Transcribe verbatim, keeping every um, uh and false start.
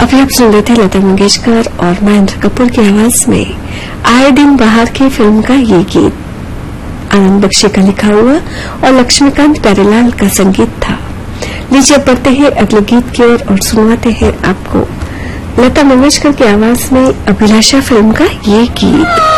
अभी आप सुन रहे थे लता मंगेशकर और महेंद्र कपूर की आवाज में आए दिन बाहर की फिल्म का ये गीत आनंद बख्शी का लिखा हुआ और लक्ष्मीकांत प्यारेलाल का संगीत था। लीजिए बढ़ते हैं अगले गीत की ओर और सुनवाते हैं आपको लता मंगेशकर की आवाज में अभिलाषा फिल्म का ये गीत।